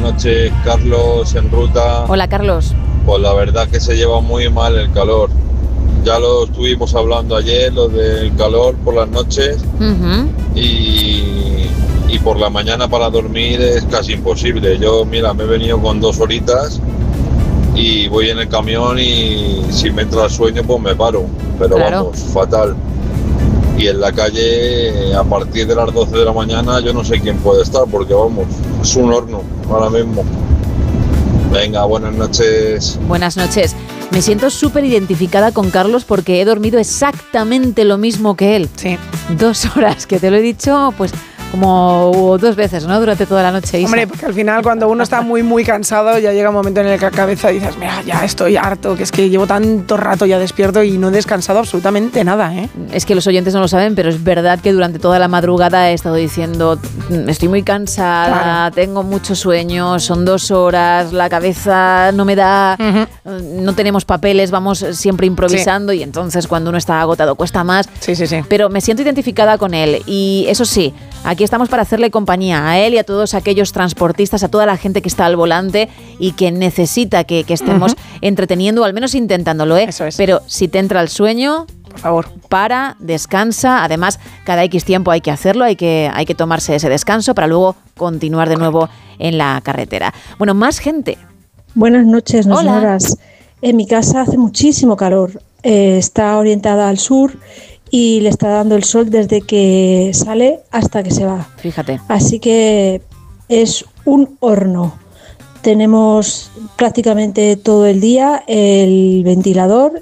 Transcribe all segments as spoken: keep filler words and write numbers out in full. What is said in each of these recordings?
noches, Carlos en ruta. Hola, Carlos. Pues la verdad que se lleva muy mal el calor. Ya lo estuvimos hablando ayer, lo del calor por las noches. Uh-huh. y, y por la mañana para dormir es casi imposible. Yo, mira, me he venido con dos horitas y voy en el camión y si me entra el sueño pues me paro. Pero claro, vamos, fatal. Y en la calle, a partir de las doce de la mañana, yo no sé quién puede estar, porque vamos, es un horno ahora mismo. Venga, buenas noches. Buenas noches. Me siento súper identificada con Carlos porque he dormido exactamente lo mismo que él. Sí. Dos horas, que te lo he dicho, pues como dos veces, ¿no? Durante toda la noche. Isa. Hombre, porque al final cuando uno está muy, muy cansado, ya llega un momento en el que la cabeza dices, mira, ya estoy harto, que es que llevo tanto rato ya despierto y no he descansado absolutamente nada, ¿eh? Es que los oyentes no lo saben, pero es verdad que durante toda la madrugada he estado diciendo, estoy muy cansada, claro, tengo mucho sueño, son dos horas, la cabeza no me da, uh-huh, no tenemos papeles, vamos siempre improvisando, sí, y entonces cuando uno está agotado cuesta más. Sí, sí, sí. Pero me siento identificada con él y eso sí, aquí estamos para hacerle compañía a él y a todos aquellos transportistas, a toda la gente que está al volante y que necesita que, que estemos uh-huh, entreteniendo, o al menos intentándolo, ¿eh? Eso es. Pero si te entra el sueño, por favor, para, descansa. Además, cada X tiempo hay que hacerlo, hay que, hay que tomarse ese descanso para luego continuar de nuevo en la carretera. Bueno, más gente. Buenas noches, señoras. En mi casa hace muchísimo calor. Eh, está orientada al sur y le está dando el sol desde que sale hasta que se va. Fíjate. Así que es un horno. Tenemos prácticamente todo el día el ventilador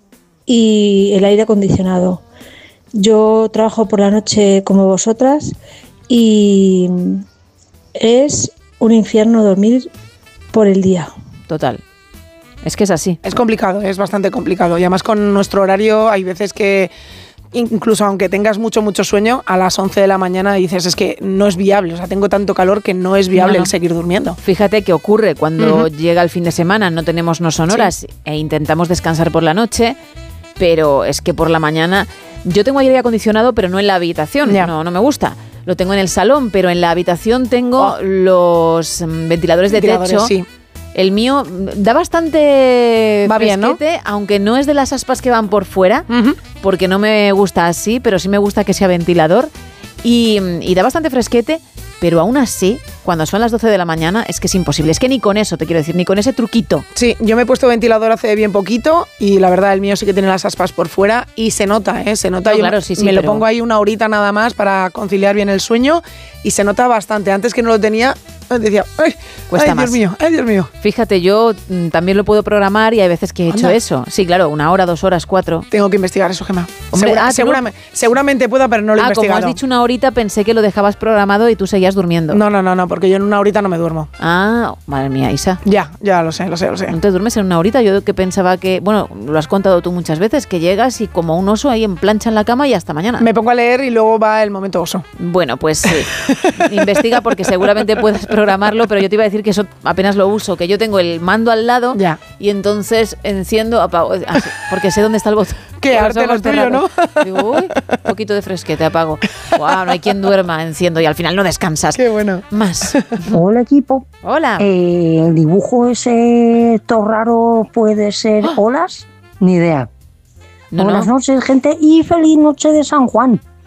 y el aire acondicionado. Yo trabajo por la noche como vosotras y es un infierno dormir por el día. Total. Es que es así. Es complicado, es bastante complicado. Y además con nuestro horario hay veces que incluso aunque tengas mucho, mucho sueño, a las once de la mañana dices, es que no es viable, o sea, tengo tanto calor que no es viable no, no. el seguir durmiendo. Fíjate qué ocurre cuando uh-huh, llega el fin de semana, no tenemos no son horas, sí, e intentamos descansar por la noche, pero es que por la mañana, yo tengo aire acondicionado, pero no en la habitación, yeah, no, no me gusta. Lo tengo en el salón, pero en la habitación tengo oh. los um, ventiladores de ventiladores, techo. Sí. El mío da bastante Va bien, ¿no? Aunque no es de las aspas que van por fuera, uh-huh, porque no me gusta así, pero sí me gusta que sea ventilador. Y, y da bastante fresquete, pero aún así, cuando son las doce de la mañana, es que es imposible. Es que ni con eso, te quiero decir, ni con ese truquito. Sí, yo me he puesto ventilador hace bien poquito y la verdad el mío sí que tiene las aspas por fuera y se nota, ¿eh? Se nota. No, yo claro, sí, sí, me pero... lo pongo ahí una horita nada más para conciliar bien el sueño y se nota bastante. Antes que no lo tenía, decía, ay, Cuesta ay más. Dios mío, ay Dios mío. Fíjate, yo m, también lo puedo programar y hay veces que he hecho Anda. eso. Sí, claro, una hora, dos horas, cuatro. Tengo que investigar eso, Gemma. Hombre, Segura, ah, seguramente, no? seguramente pueda, pero no lo he ah, investigado. Como has dicho una horita, pensé que lo dejabas programado y tú seguías durmiendo. No, no, no, no, porque yo en una horita no me duermo. Ah, madre mía, Isa. Ya, ya lo sé, lo sé, lo sé. ¿No te duermes en una horita? Yo que pensaba que, bueno, lo has contado tú muchas veces, que llegas y como un oso ahí en plancha en la cama y hasta mañana. Me pongo a leer y luego va el momento oso. Bueno, pues sí. Investiga porque seguramente puedes programarlo, pero yo te iba a decir que eso apenas lo uso, que yo tengo el mando al lado ya, y entonces enciendo, apago, así, porque sé dónde está el botón. Qué arte lo tuyo, ¿no? Digo, uy, un poquito de fresquete, apago. Wow, no hay quien duerma, enciendo y al final no descansas. Qué bueno. Más. Hola, equipo. Hola. Eh, ¿El dibujo ese todo raro puede ser olas? Ni idea. No, Buenas no. noches, gente, y feliz noche de San Juan.